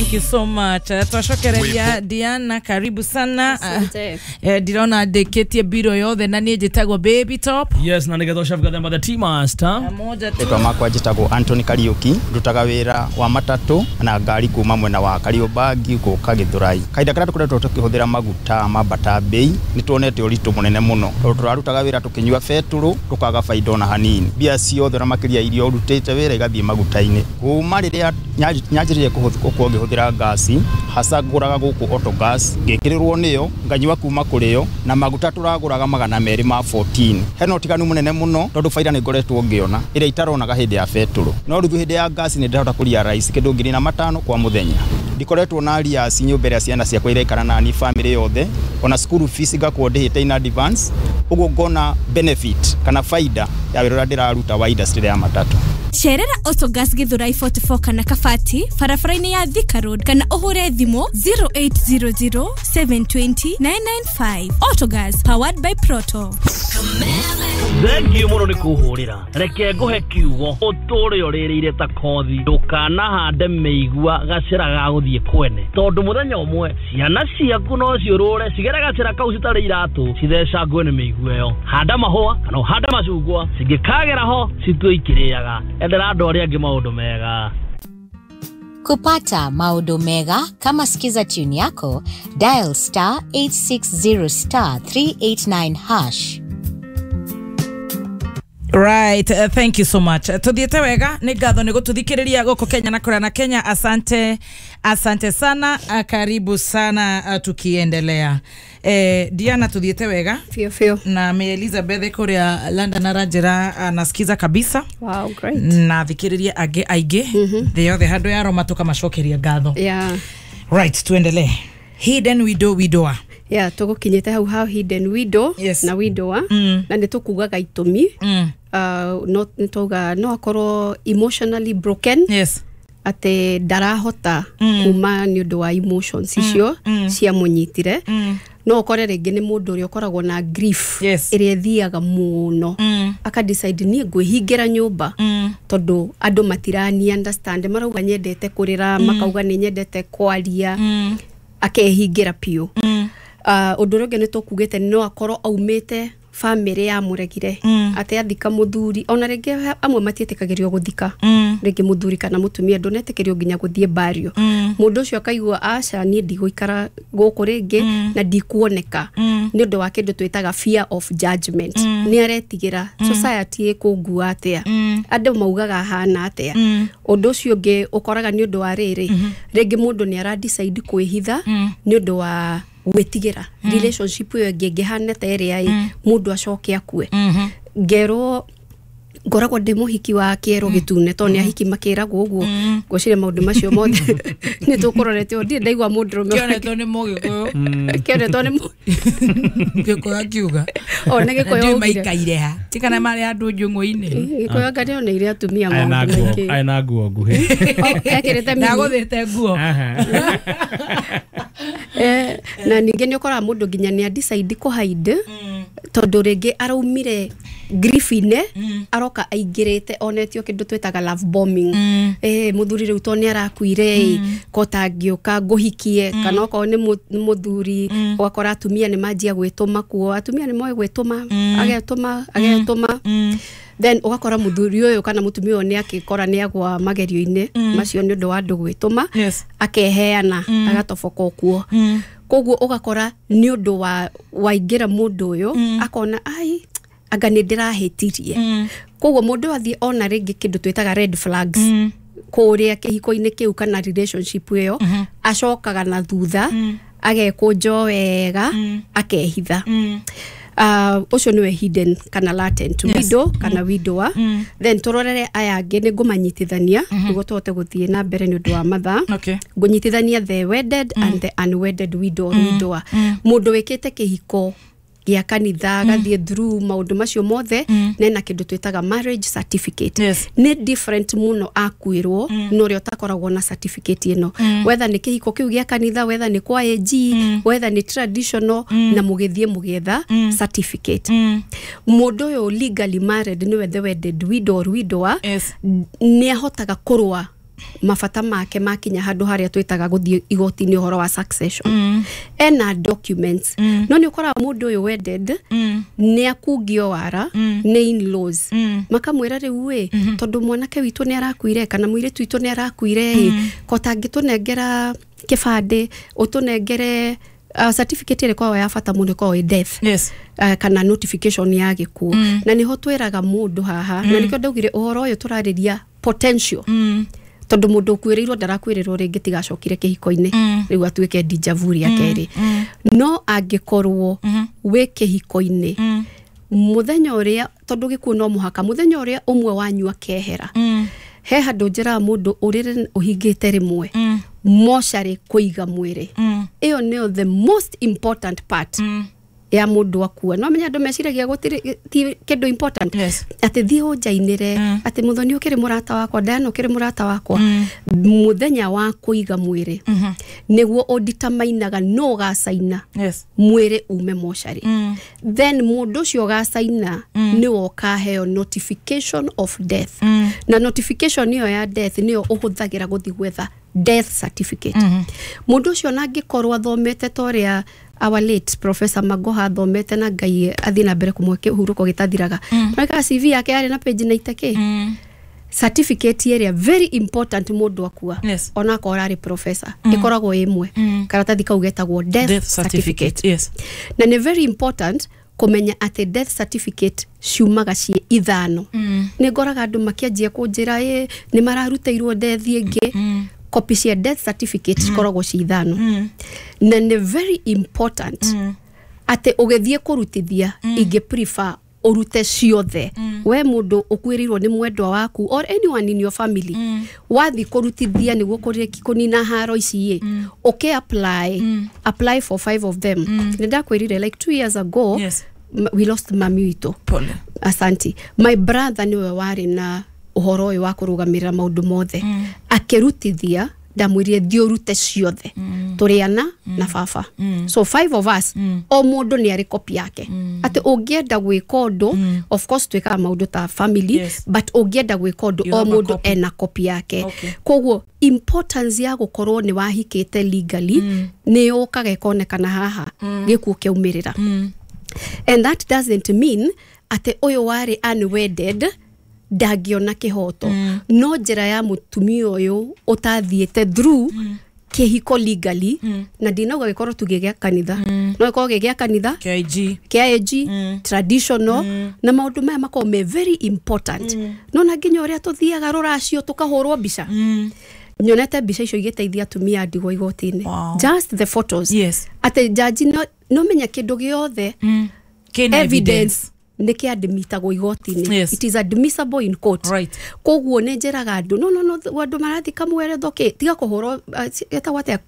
Thank you so much. Twashokereria Diana, karibu sana. Dirona deketie biro yothe na nie jitagwo Baby Top. Yes, na nigetho chef gathemba the team master. Moja tu. Etwa makwa jitagwo Anthony Kariuki, ndutaga wira wa matatu na ngari kuma mwena wa Kariobagi guka Githurai. Kaida kara tukoretwo tukihuthira maguta mabata bei nituonete uritu munene muno. Turarutaga wira tukinyua feturu tukaga faida ona hanini. Bia ciothe na makiria irio urutite wira igathie magutaini. Kuma riria nyajiriye kuhuthira gasi hasa nguraga guku auto gas ngekirirwo niyo nganywa kuma kuriyo na maguta turaguraga 214. Heno tiganu munene muno tondu faida ni ngoretwo ngiona ire itaronaga hindi ya feturu. No ruthu hindi ya gas ni ndahota kuria rice kindu 5,000 kwa muthenya. Ndikoretwo na ria cinyumba ria ciana ciakwa iraikara na ni family yothe ona school fees ngakwondihite in advance ugo ngona benefit kana faida ya wira ndiraruta wa industry ya matatu. Sherera Autogas Githurai 44 kana Kafati farafaraini ya Thika Road kana uhure thimo 0800 720 995. Autogas powered by Proto. Thank you muno nikuhurira. Reke nguhe kiugo uturi uririre ta kothi ndukana hande meigua gacira ga guthie kwene tondu muthenya umwe ciana ciaku no ciurure cigera gacira kau citari iratu citheca ngwene meigua yo handa mahua kana handa macungwa cingikagera ho citue ikiriaga endera ndori angi maundu mega. Kupata maudo mega kama sikiza tune yako dial *860 *389#. Right, thank you so much. Tuthiete wega ni ngatho ni gututhikiriria goko Kenya na kura na Kenya. Asante sana, karibu sana. Tukiendelea Diana, tuthiete wega fio na me Elizabeth kuria London arajira anasikiza kabisa. Wow, great. Na thikiriria aige the hando ya Roma toka mashokeria ngatho. Yeah, right, tuendelee. Hidden widower. Yeah, tugukinyete hau hidden widow. Yes. Na widower na nitukugaga itumi no akorwo emotionally broken. Yes. Ate darahota kuma ni undu wa emotions icio cia munyitire. No ukore ringi ni mundu uri ukoragwo na grief. Yes. Iri thiaga muno aka decide ni ngwihingira nyumba tondu andu matirani understand marauga nyendete kurira makauga ni nyendete kwaria akehingira pio. Undu rungi ni tukugite no akorwo aumite family ya muregire ate athika muthuri ona ringi amwe matietikagirio guthika ringi muthuri kana mutumia ndonetekerio nginya guthie bario mundu ucio akaigua aca ni ndigũikara guku ringi na ndikuoneka ni undu wa kindu twitaga fear of judgment ni aretigira society ikungua atia andu maugaga hana atia undu ucio ngi ukoraga ni undu wa ringi mundu ni ara decide kwihitha ni undu wa gwetigira relationship yo ngehana ta area mundu acoke akue ngero ngoragwo ndimuhiki wa kiero gitune to ni ahiki makiragwo uguo ngocire maundu macio mothe ni tukororete ndi ndaigwa mundu kionetwo ni mugikuyu kionetwo ni gikuyu akiuga ona gikuyu maikaire ha tikana mari andu njung'u-ini gikuyu ngari ona ire atumia maundu maingi aina nguo nguhi ekirete mimi ndaguthite nguo na ninge ni ukora mundu nginya ni decide ko hide tondu ringi araumire griefine aroka aingirite onetio kindu twetaga love bombing muthuri riu to ni arakuire kotangiuka nguhikie kana oko ni muthuri wakora atumia ni manjia gwituma kuo atumia ni moe gwituma agetuma then ugakora muthuri uyu kana mutumia uyu ni akikora ni agwa magerio-ini macio ni undu wa andu gwituma akeheana agatoboka kuo koguo ugakora ni undu wa waingira mundu uyu akona ai anga ni ndirahitirie koguo mundu athie ona ringi kindu twitaga red flags kuria kihiko-ini kiu kana relationship iyo acokaga na thutha agekunjo wega akehitha. Ucio niwe hidden kana latent widow kana widower. Then turorere aya angi ni ngumanyitithania niguo tuhote guthie na mbere ni undu wa matha. Ngunyitithania the wedded and the unwedded widower. Mundu wikite kihiko gia kanitha gathie through maundu macio mothe nena kindu twitaga marriage certificate. Ni different muno akuirwo no ri utakoragwo na certificate ino whether ni kihiko kiu gia kanitha whether ni kwa AG whether ni traditional na mugithie mugetha certificate. Mundu yo legally married ni the wedded widow or widower ni ahotaga kurwa mafata make makinya handu haria twitaga guthie igoti-ini horo wa succession ena documents no ni ukora mundu uyu wedded ni akungio wara ni in-laws makamwira riu we tondu mwanake witu ni arakuire kana muiritu witu ni arakuire kota ngitunengera kibande utunengere certificate ile kwa ya fata mundu kwa death kana notification ya gikuo na niho twiraga mundu haha na nikyo ndaugire uhoro uyu turariria potential tondu mundu ukuirirwo ndarakwirirwo ringi tigacokire kihiko-ini riu atuike dijavuri ya keri no angikorwo we kihiko-ini muthenya uria tondu gikuo no muhaka muthenya uria umwe wanyu akehera he handu njira mundu urire uhingite rimwe moshari kuiga mwire iyo nio the most important part ya mundu akua no menya ndo meciragia gutiri kindu important ati thie unjainire ati muthoni ukiri murata wakwa ndano ukiri murata wakwa muthenya wa kuiga mwire niguo oditamainaga no gasaina mwire ume moshari then mundu cio gasaina ni okaheo notification of death na notification niyo ya death niyo uhuthagira guthi gwetha death certificate mundu cio nangikorwo athomete toria our late Professor Magoha thomete na Ngai athina mbere kumweke uhuruko gitathiraga maka CV yake ari na page 90k certificate area very important mundu akua ona ko ari professor ikoragwo imwe karatathi kau getagwo death certificate na ni very important kumenya ati death certificate ciumaga cie ithano ni ngoraga andu makianjia kunjira ni mararutĩirwo death ingi copy cia death certificate koragwo ci ithano na ni very important ate ugethie kurutithia inge prefer urute ciothe we mundu ukwirirwo ni mwendwa waku or anyone in your family wathi kurutithia niguo kunina haro ici okay apply for 5 of them nenda kwirire like 2 years ago we lost mami witu asanti my brother niwe wari na uhoro uyu wa kurugamirira maundu mothe akirutithia ndamwirie thiurute ciothe turiana na baba so 5 of us o mundu ni ari copy yake ati ungienda gwika undu of course twika maundu ta family but ungienda gwika undu o mundu ena copy yake koguo importance ya gukorwo ni wahikite legally ni ukaga ikonekana haha gikuo kiaumirira and that doesn't mean ati uyu wari unwedded dagiona kihoto no njira ya mutumia uyu utathiete through kihiko legally na dinauga gikoro tugigea kanitha no gikoro gigea kanitha KIG traditional na maundu maya mako me very important no na nginya uria tuthiaga ruracio tukahurwo mbica nyonete mbica icio igiteithia atumia ndigwa igoti-ini just the photos ate jaji no menya kindu giothe evidence niki admitagwo igoti-ini it is admissible in court koguo ne njeraga andu no andu marathi kamwere thoke tiga kuhurwo etawate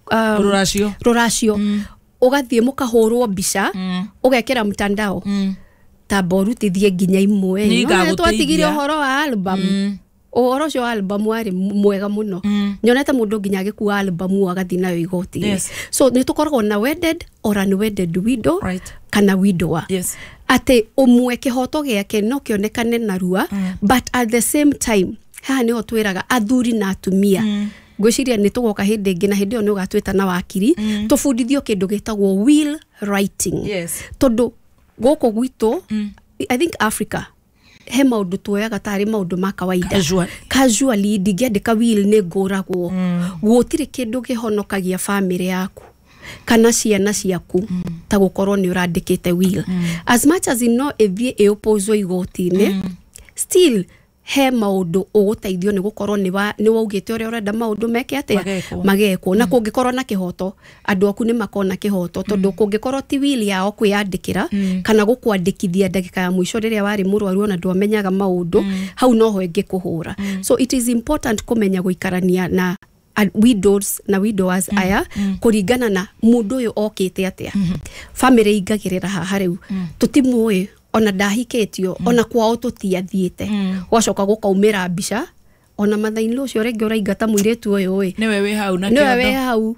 ruracio ugathie mukahurwo mbica ugekera mtandao taborutithie nginya imwe no twatigire uhoro wa album uhoro cio album wari mwega muno nyonete mundu nginya agikuwa album agathi nayo igoti so ni tukoragwo na wedded or unwedded widow kana widower ate umwe kihoto giake no kionekane narua but at the same time haha ni otwiraga athuri na atumia gwiciria ni tugoka hindi ingi na hindi yo ni ugatwita na wakiri tufundithio kindu gitagwo will writing tondu goko gwitu I think Africa he maundu tuoyaga tari maundu ma kawaida casually ndigiandika will ni nguragwo gutire kindu gihonokagia family yaku kana ciana ciaku ta gukorwo ni urandikite will as much as no ethie e oppose igoti-ini still he maundu uguteithio ni gukorwo ni waugite uria urenda maundu meke atia mageko na kungikorwo na kihoto andu aku ni makona kihoto tondu kungikorwo ti will yao kwiyandikira kana gukwandikithia ndagika ya mwisho riria wari murwaru ona ndwamenyaga maundu hau no ho ingikuhura so it is important kumenya guikarania na widows na widowers aya kuringana na mundu uyu okite atia family ingagirira haha riu tutimwe ona ndahiketio ona kwao tutiathiete wacoka gukaumira mbica ona mathaini ucio rege uraingata muiretu uyu we niwe we hau na niwe we hau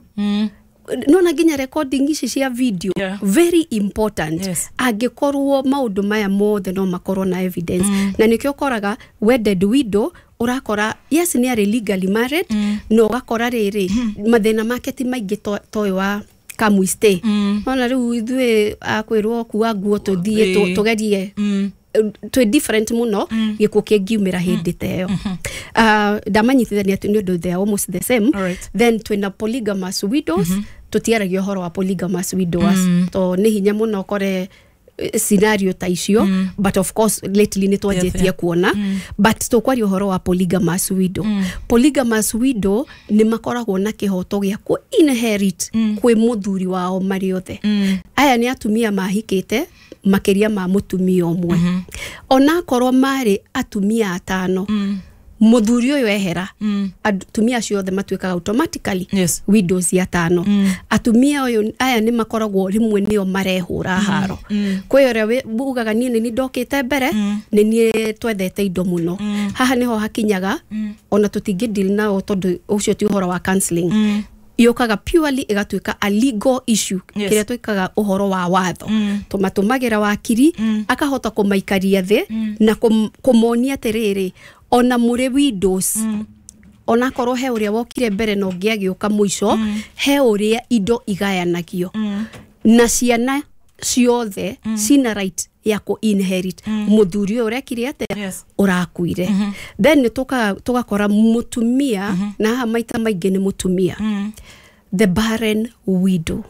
no na nginya recording ici cia video very important angikorwo maundu maya mothe no makorwo na evidence na nikyo koraga wedded widow urakora yes ni are legally married no gakora riri mathina make ti maingi toy wa kamuiste ona riu ithwe akwirwo kuwa nguo tuthie tugerie to different muno gikuo kingiumira hindi teyo ndamanyithithania ati ni undu they are almost the same. Then twina polygamous widows tutiaragia horo wa polygamous widows to ni hinya muno kore scenario ta icio but of course lately ni twajetia kuona but tokwari horo wa polygamous widow. Polygamous widow ni makoragwo na kihoto gia ku inherit kwi muthuri wao mari othe. Aya ni atumia mahikite makeria ma mutumia omwe ona korwo mari atumia atano muthuri uyu ehera atumia acio othe matuikaga automatically widows ya tano. Atumia uyu aya ni makoragwo rimwe nio marehura haro kwiyore bugaga nie ni ndokite mbere ni nie twethete indo muno haha niho hakinyaga ona tutingi deal nao tondu ucio ti uhoro wa counseling yokaga purely igatuika a legal issue kiria twikaga uhoro wa watho tumatumagira wakiri akahota kumaikaria the na kumonia terere ona mure widows ona korwo he uria wokire mbere no ngiagioka muico he uria indo igayanagio na ciana ciothe sina right ya ku inherit muthuri urekire ate urakuire then tugakora mutumia na ha maita maingi ni mutumia the barren widow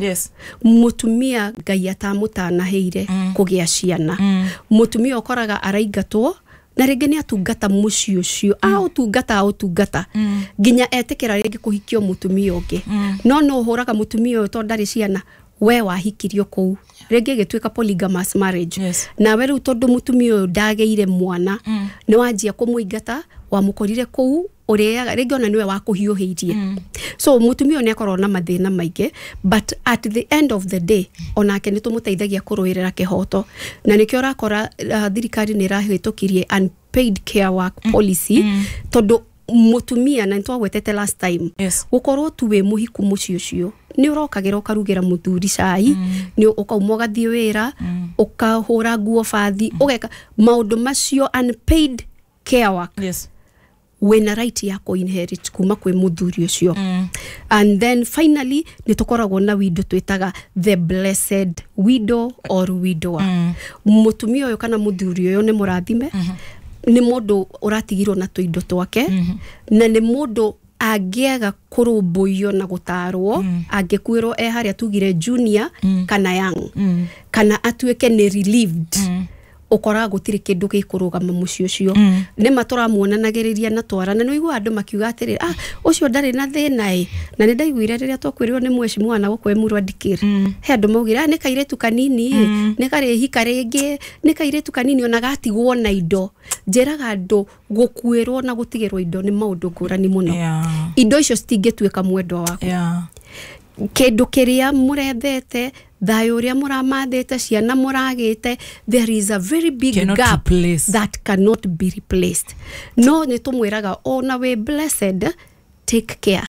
mutumia Ngai atamutana heire kugia ciana mutumia okoraga araingatwo na rege ni atungata muci ucio utungata ginya etekera rege kuhikio mutumia ungi no huraga mutumia to ndari ciana we wahikirio kou rege gitwika polygamous marriage na we ru tondu mutumia ndageire mwana ni wanjia kumuingata wa mukorire kou uria rege ona niwe wakuhiuhirie so mutumia ni akorwo na mathina maingi but at the end of the day onake ni tumuteithagia kuruirira kihoto na nikio urakora thirikari ni rahitukirie unpaid care work policy tondu mutumia na ntwagwetete last time gukorwo tuwe muhiku muci ucio ni urokagira ukarugira muthuri cai ni ukauma gathie wira ukahura nguo fathi ugeka maundu macio unpaid care work wena right ya ko inherit kuma kwe muthuri ucio and then finally ni tukoragwo na widow twitaga the blessed widow or widower mutumia uyu kana muthuri uyu ni murathime ni mundu uratigirwo na tuindo twake na ni mundu agiaga kurumbuyo na gutarwo angikwirwo haria tugire junior kana young kana atuike ni relieved ukora gutiri kindu gikurugama muci ucio ni matora muonanagiriria na twarana no igwa andu makiuga atiri ucio ndari na thina na ni ndaiguire riria twakwirirwo ni mweci mwana gukwe murwa dikiri he andu maugira ni kairetu kanini ni kare hika ringi ni kairetu kanini ona gatigwo na indo njeraga andu gukwirwo na gutigirwo indo ni maundu ngurani muno indo icio citingituika mwendo wako kindu kiria murethete thayo uria muramathete ciana muragite there is a very big gap that cannot be replaced no ni tumwiraga ona we blessed take care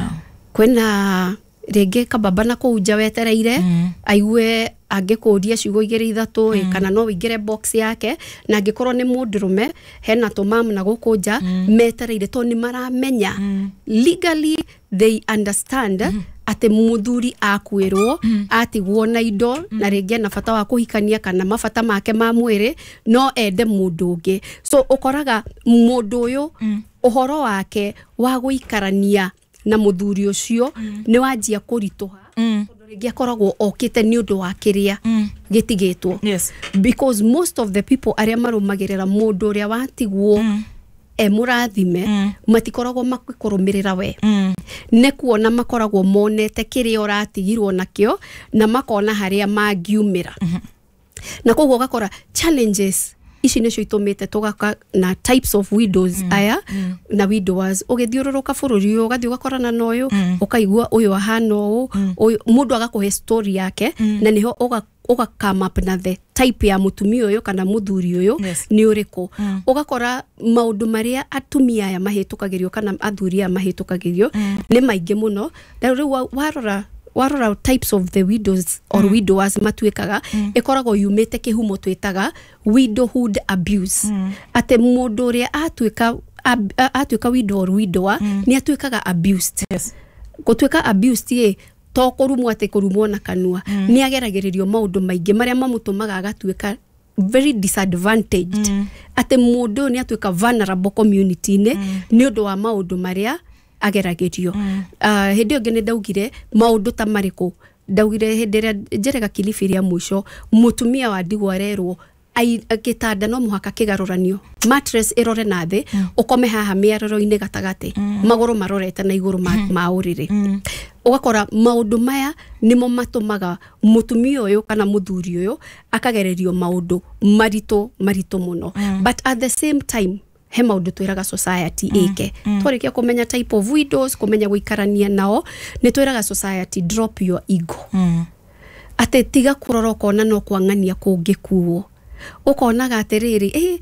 kwena rege kababa na kuja wetereire aiwe angikuria ciugo igiri ithatu kana no wingire box yake na angikorwo ni mundurume hena tumam na gukunja metereire to ni maramenya legally they understand ate muthuri akwirwo atigwo na indo na rege na fata wa kuhikania kana mafata make ma mwiri no ende mundu ungi so ukoraga mundu uyu uhoro wake wa guikarania na muthuri ucio ni wanjia kurituha rege akoragwo okite ni undu wa kiria gitigitwo because most of the people aria marumagirira mundu uria watigwo murathime matikoragwo makikurumirira we ne kuona makoragwo monete kiria uratigirwo nakio na makona haria mangiumira na koguo gakora challenges ici nicio itumite tugaka na types of widows aya na widowers ugithiururuka bururi ugathi ugakorana na uyu ukaigua uyu ahana uyu mundu agakuhe story yake na niho uga come up na the type ya mutumia uyu kana muthuri uyu ni uriku ugakora maundu maria atumia aya mahitukagirio kana athuri aya mahitukagirio ni maingi muno riu warora types of the widows or widowers matuikaga ikoragwo yumite kihumo twitaga widowhood abuse ate mundu ria atuika atuĩka widow or widower ni atuĩkaga abused. Yes. Gũtuĩka abused to kũrumwo atĩ kũrumwo na kanua ni ageragĩrĩrio maũndũ maingĩ marĩa mamũtũmaga agatuĩka very disadvantaged. Ate mũndũ ni atuĩka vulnerable community-inĩ ni ũndũ wa maũndũ marĩa ageragĩrio. Hĩndĩ ĩngĩ nĩ ndaugire maũndũ ta marĩkũ. Ndaugire hĩndĩ ĩrĩa Njeraga Kilifi rĩa mũico mũtumia wa ndigwa arerwo gĩtanda no mũhaka kĩgarũranio, mattress ĩrore na thĩ, ũkome haha mĩaroro-inĩ gatagatĩ, magũrũ marorete na igũrũ ma ũrĩrĩ. Ũgakora maũndũ maya nimo matũmaga mũtumia ũyũ kana mũthuri ũyũ akagererio maũndũ maritũ mũno. But at the same time he maũndũ twĩraga society ĩke. Twarĩkia kũmenya type of widows, kũmenya gũikarania nao, nĩ twĩraga society drop your ego. Ate tiga kũrora ũkona no kwang'ania kũngĩkuo. Ũkonaga atĩrĩrĩ,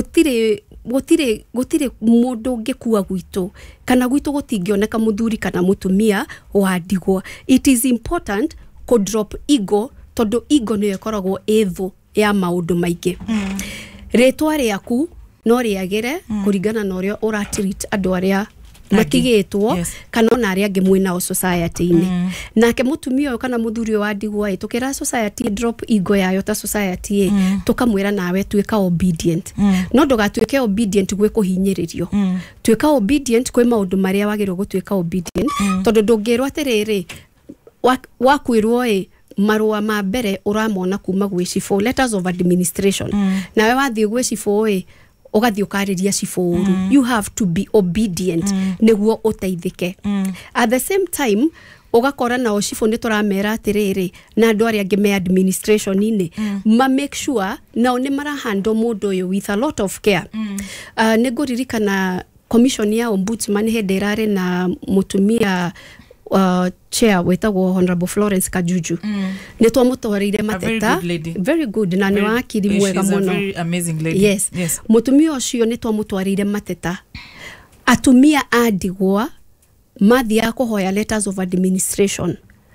gũtirĩ mũndũ ũngĩkua gwitũ, kana gwitũ gũtingĩoneka mũthuri kana mũtumia wa ndigwa. It is important to drop ego, tondũ ego nĩyo ĩkoragwo ĩthũ ya maũndũ maingĩ. Rĩtwa rĩaku no rĩagĩre kũringana na ũrĩa ũratreat andũ arĩa matigĩtwo kana ona arĩa angĩ mwĩnao society-inĩ. Nake mũtumia ũyũ kana mũthuri wa ndigwa tũkĩra society drop ego yayo ta society tũkamwĩra nawe tuĩka obedient. No ndũgatuĩke obedient gwĩ kũhinyĩrĩrio. Tuĩka obedient kwĩ maũndũ marĩa wagĩrĩirwo gũtuĩka obedient, tondũ ndũngĩrwo atĩrĩrĩ wakwĩrwo marũa ma mbere ũramona kuma gwĩ cibũ, letters of administration, nawe wathiĩ gwĩ cibũ ugathi ukarĩria cibũ ũru. You have to be obedient nĩguo ũteithĩke. At the same time ugakora na cibũ nĩ tũramera atĩrĩrĩ na andũ arĩa angĩ me administration-inĩ ma make sure nao nĩ marahandle mũndũ ũyũ with a lot of care. Nĩ ngũririkana commission ya ombudsman hĩndĩ ĩrarĩ na mũtumia chair wetagwo Honorable Florence Kajuju. Nĩ twamũtwarĩire mateta. Very good na nĩ wakiri mwega mũno. Very amazing lady. Yes. Mũtumia ũcio nĩ twamũtwarĩire mateta. Atumia a ndigwa mathiaga kũhoya letters of administration,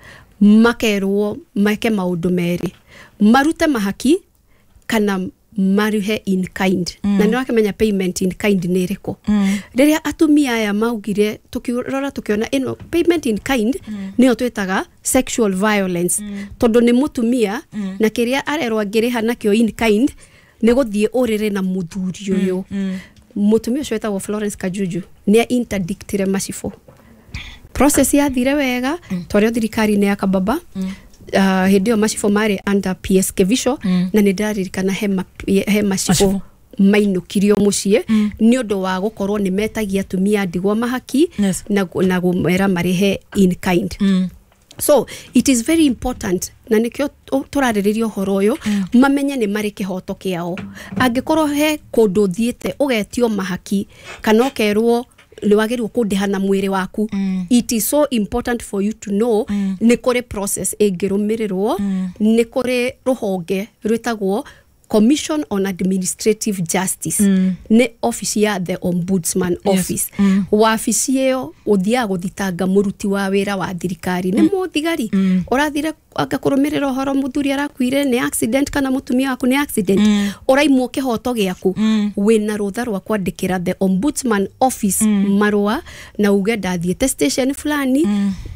makerwo make maũndũ merĩ, marute mahaki kana marihe in kind. Na nĩ wakimenya payment in kind nĩ ĩrĩkũ. Rĩrĩa atumia aya maugire tukiona ino payment in kind nĩyo twĩtaga sexual violence, tondũ nĩ mũtumia na kĩrĩa arerwo angĩrĩha nakĩo in kind nĩ gũthiĩ ũrĩrĩ na mũthuri ũyũ. Mũtumia ũcio wetagwo Florence Kajuju nĩ interdictire macibũ. Process yathire wega, twarĩo thirikari-inĩ ya Kababa. Hĩndĩ ĩyo macibũ marĩ under PS Kevisho na nĩ ndaririkana he macibũ mainũkirio mũciĩ nĩ ũndũ wa gũkorwo nĩ metagia atumia ndigwa mahaki na gũmera marĩhe in kind. So it is very important na nikio turarĩrĩria ũhoro ũyũ mamenye nĩ marĩ kĩhoto kĩao. Angĩkorwo he kũndũ thiĩte ũgetio mahaki kana ũkerwo nĩ wagĩrĩirwo kũndĩha na mwĩrĩ waku, it is so important for you to know nĩ kũrĩ process ĩngĩrũmĩrĩrwo, nĩ kũrĩ rũhonge rwĩtagwo Commission on Administrative Justice, nĩ office ya the Ombudsman Office. Wabici ĩyo ũthiaga gũthitanga mũruti wa wĩra wa thirikari. Nĩ mũthigari ũrathire akakũrũmĩrĩra ũhoro mũthuri arakuire nĩ accident kana mũtumia waku nĩ accident, ũraimwo kĩhoto gĩaku, wĩna rũtha rwa kwandĩkĩra the Ombudsman Office marũa na uge ndathiĩte station fulani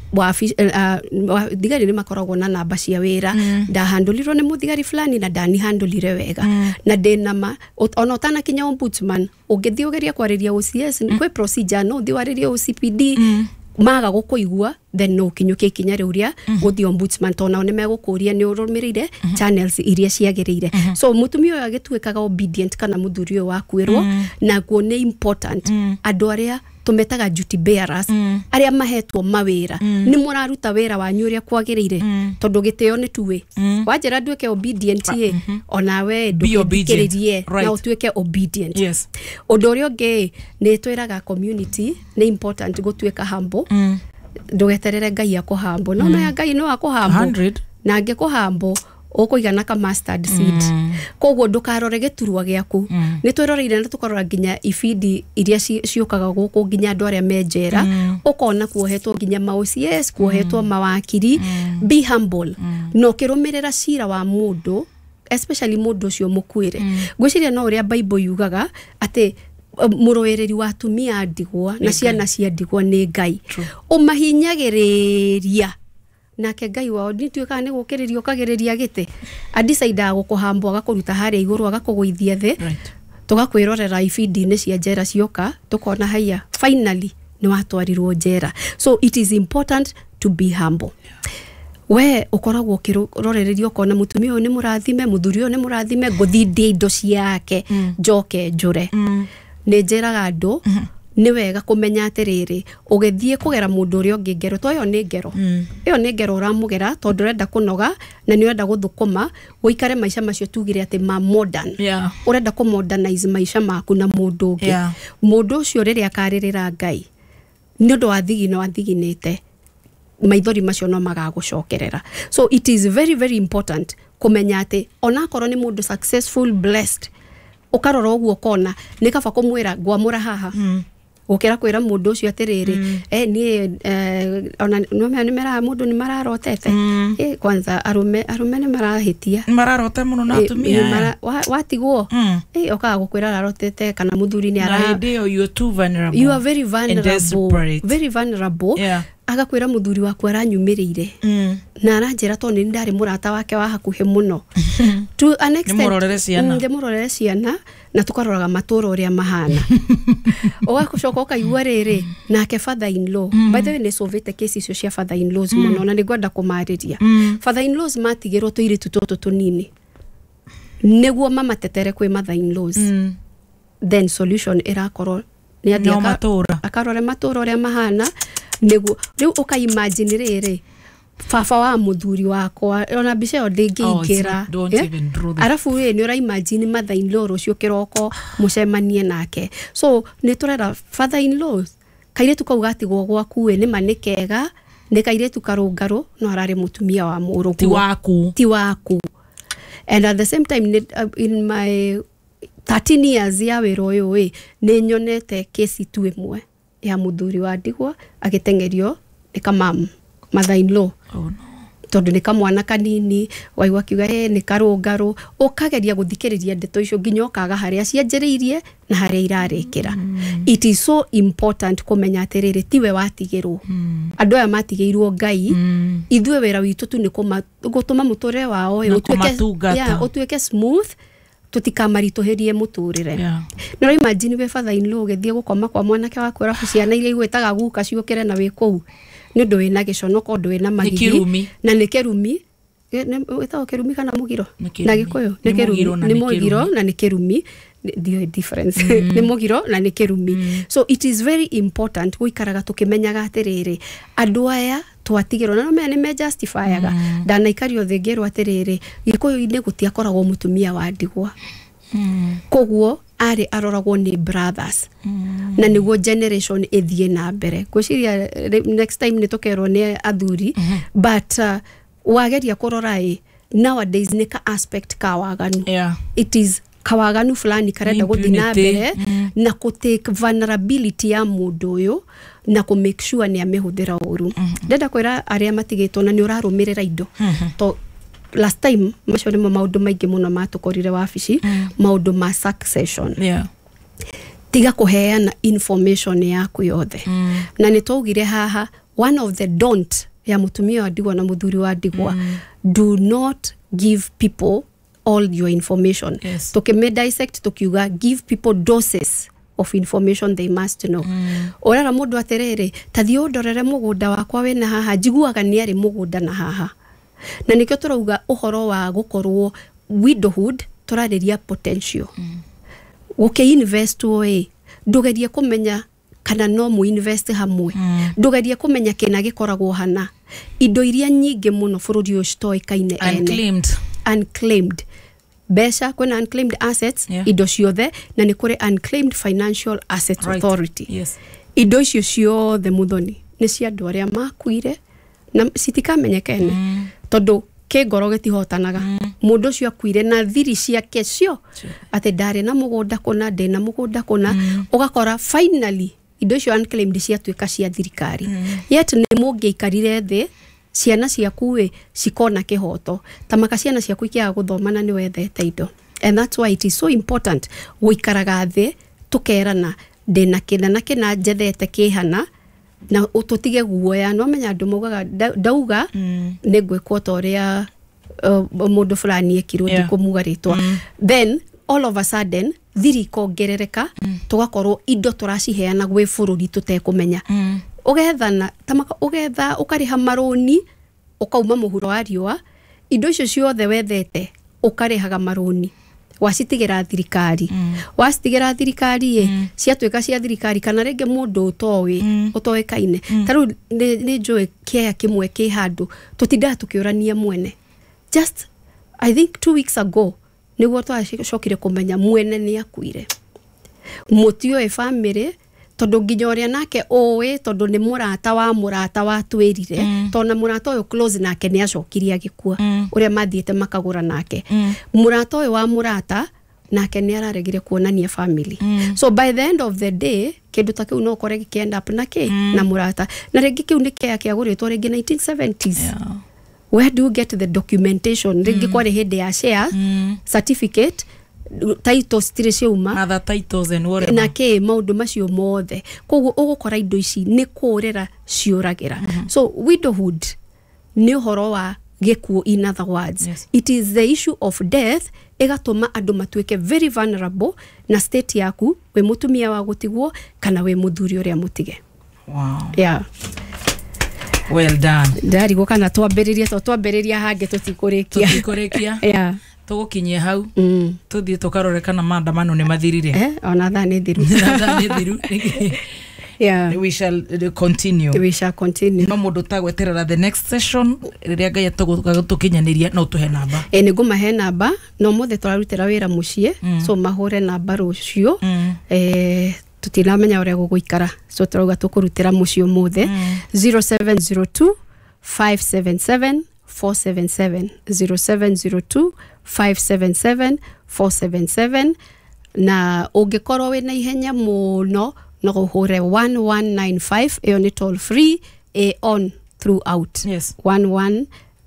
thigari nĩ makoragwo na namba cia wĩra, ndahandũlirwo nĩ mũthigari fulani na ndanihandũlire wega na ndĩnama ona ũtanakinya ombudsman ũngĩthiĩ ũgeria kwarĩria OCS kwĩ procedure no ũthiĩ warĩria OCPD maga gũkũigua then no kinyũkie ikinya rĩu rĩa gũthiĩ ombudsman tona nĩ megũkũria nĩ ũrũmĩrĩire channels iria ciagĩrĩire. So mũtumia ũyũ agĩtuĩkaga obedient kana mũthuri ũyũ wakwĩrwo na guo nĩ important andũ arĩa tumetaga duty bearers arĩa mahetwo mawĩra nĩ mũraruta wĩra wanyu ũrĩa kwagĩrĩire, tondũ gĩtĩo nĩ tuwe wanjĩra nduĩke obedient onawe ndũkĩrĩrie na ũtuĩke obedient. Ũndũ ũrĩa ũngĩ nĩ twĩraga community nĩ important gũtuĩka humble, ndũgeterere Ngai akũhambo, no na Ngai no akũhambo na angĩkũhambo ũkũigana ka mustard seed. Koguo ndũkarore gĩturwa gĩaku. Nĩ twĩroreire na tũkarora nginya ibindi iria ciũkaga gũkũ nginya andũ arĩa menjera, ũkona kuohetwo nginya ma-OCS, kuohetwo mawakiri. Be humble. No kĩrũmĩrĩra cira wa mũndũ, especially mũndũ ũcio mũkuĩre. Ngwĩciria no ũrĩa Bible yugaga atĩ muroereri wa tumia ndigwa na ciana cia ndigwa ni Ngai umahinyagiriria nake Ngai wao ndituika ni gukiririo kagiriria gite adicide gukuhambwa agakuruta haria iguru agakugwithia the tugakwirorera ifidi-ini cia njera cioka tukona haya finally ni watwarirwo njera. So it is important to be humble. We ukoragwo kirorererio kona mutumia uyu ni murathime muthuri uyu ni murathime nguthindie indo ciake njoke njure ni njeraga andu ni wega kumenya atiriri ugithie kugera mundu uri ungi ngero to yo ni ngero iyo ni ngero uramugera tondu urenda kunoga na ni urenda guthukuma uikare maisha macio tugire ati ma modern urenda ku modernize maisha maku na mundu ungi mundu ucio riri akaririra Ngai ni undu wa thigino athiginite maithori macio no magagucokerera. So it is very very important kumenya ati ona korwo ni mundu successful blessed ukarora uguo kona ni kaba kumwira ngwamura haha ukira kwira mundu ucio atiriri ni ona no me mera mundu ni mararotete kwanza arume ni marahitia mararote muno na atumia watigwo okaga gukwira ararotete kana muthuri ni ara you are too vulnerable, you are very vulnerable agakwira muthuri waku aranyumirire na aranjira to ni ndari murata wake wa hakuhe muno to an extent ngemurorere ciana na tukaroraga maturo uria mahana ogakucoka ukaigua riri nake father in law by the way ni sovete cases icio cia father in laws muno na nigwenda kumariria father in laws matigirwo tuiri tutoto tunini neguo mama tetere kwi mother in laws then solution irakorwo ni athia akarore maturo uria mahana neguo riu ukaimagine riri fafa wa muthuri wakwa ona bice yo ndingiingira arafu we ni ura imagine mother in law rucio kiroko mucemanie nake so ni turera father in law kairetu kauga atigwo gwaku we ni manikega ni kairetu karungaru no arari mutumia wa murugu ti waku and at the same time in my 13 years ya wiro uyu we ni nyonete kesi tu imwe ya muthuri wa ndigwa agitengerio ni kama mother in law tondu ni kamwana kanini waigwa kiuga ni karungaru ukageria guthikiriria ndeto icio nginya ukaga haria cianjiriirie na haria irarikira it is so important kumenya atiriri tiwe watigirwo andu aya matigeirwo Ngai ithwe wera witu tu ni gutuma muture wao utuike smooth tutikamarituhirie muturire no imagine we father in law gethie gukoma kwa mwanake wa kwera ciana ile igwetaga guka ciukire na we kou ni ndu wina giconoka ndu wina magigi na ni kerumi wetao kerumi kana mugiro na gikuyu ni kerumi ni mugiro na ni kerumi the difference ni mugiro na ni kerumi so it is very important guikaraga tukimenyaga atiriri andu aya twatigirwo na no me justifyaga ndana ikario thengero atiriri gikuyu ine gutiakoragwo mutumia wa ndigwa koguo ari aroragwo ni brothers na niguo generation ethie na mbere gwiciria next time nitukerwo ni athuri but wageria kurora nowadays ni ka aspect ka waganu it is kawaganu fulani karenda guthi na mbere na ku take vulnerability ya mundu uyu na ku make sure ni amehuthira uru ndenda kwira aria matigitwo na ni urarumirira indo to last time macio ni maundu maingi muno matukorire wabici maundu ma succession tiga kuheana information yaku yothe na nitugire haha one of the don't ya mutumia wa ndigwa na muthuri wa ndigwa do not give people all your information tukime dissect tukiuga give people doses of information they must know orara mundu aterere tathio ndorere mugunda wakwa wena haha njiguaga ni ari mugunda na haha na nikyo turauga uhoro wa gukorwo widowhood turariria potential invest ndugerie kumenya kana no mu invest hamwe ndugerie kumenya kina gikoragwo hana indo iria nyingi muno bururi uyu citoikaine unclaimed besha kwena unclaimed assets indo ciothe na ni kuri unclaimed financial assets authority indo icio ciothe muthoni ni cia andu aria makuire na citikamenyekene tondu kingoro gitihotanaga mundu cio akuire na thiri ciake cio ate ndari na mugunda kuna ndena mugunda kuna ugakora finally indo icio unclaimed ciatuika cia thirikari yet ni mungiikarire thi ciana ciaku cikona kihoto tamaka ciana ciaku ikiaga guthoma na ni wethete indo and that's why it is so important guikaraga thi tukerana ndina kina na kina njethete kihana na ututige guoya no menya andu mugaga ndauga ningwikwo toria mundu fulani ekirwo ndikumugaritwa then all of a sudden thiri kongerereka tugakorwo indo turaciheana gwe bururi tutekumenya ugethana tamaka ugetha ukariha maroni ukauma muhuro wa riwa indo icio ciothe wethete ukarihaga maroni wacitigira thirikari wacitigira thirikari ciatweka cia thirikari kana rege mundu utowe kaine taru ni joe kia kimwe ki handu tutinda tukiurania mwene just I think 2 weeks ago niguo twacokire kumenya mwene ni akuire mutio e family tondu nginyoria nake owe tondu ni murata wa twirire tona murata uyu close nake ni acokiria gikua uria mathiete makagura nake murata uyu wa murata nake ni araregire kuonania family so by the end of the day kindu ta kiu no kore gikienda up na murata na regi kiu ni kia guritwo regi 1970s where do you get the documentation regi kwari hinde ya share certificate titles tire ciuma other titles and whatever na ke maundu macio mothe koguo ugukora indo ici ni kurera ciuragira so widowhood ni uhoro wa gikuo in other words it is the issue of death igatuma andu matweke very vulnerable na state yaku we mutumia wa gutigwo kana we muthuri uria mutige well done dari go kana twambiriria hange tutikurikia tugukinyia hau tuthie tukarore kana maandamano ni mathirire ona tha ni thiru we shall continue no mundu tagweterera the next session riria ngai tugukinyaniria no tuhe namba ni ngumahe namba no muthe turarutira wira mucie so mahure namba rucio tutiramenya uria guguikara so turauga tukurutira mucio muthe 0702 577 477 0702 577 477 na ungikorwo wina ihenya muno no uhure 1195 iyo ni toll free on throughout 1195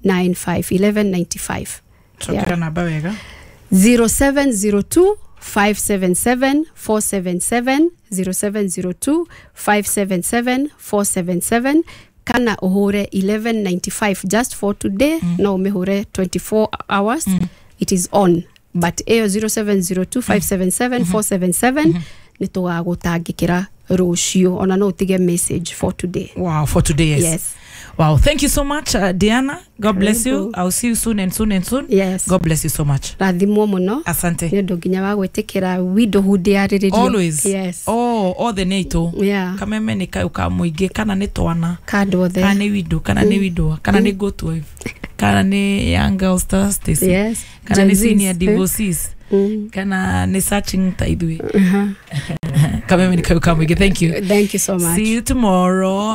1195 chakira namba wega 0702 577 477 0702 577 477 kana uhure 1195 just for today no umehure 24 hours it is on but 0702 577 477 nitugagutangikira rucio ona no utige message for today for today yes wow thank you so much Diana god bless you I'll see you soon and soon yes god bless you so much rathimo muno asante ni ndo nginya wa gwetikira widowhood ya radio always yes all the nato kameme ni ka muingi kana ni twana kandothe kana ni widow kana ni widow kana ni go to wife kana ni young girls Stacy yes kana ni senior divorcees kana ni searching taidwe kameme ni ka muingi thank you so much see you tomorrow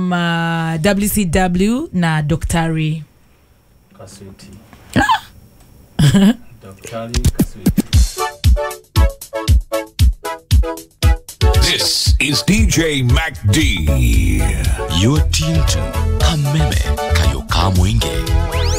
WCW na Daktari Kaswiti Daktari Kaswiti. This is DJ Mac D. You're tuned to Kameme Kayo Kamwinge.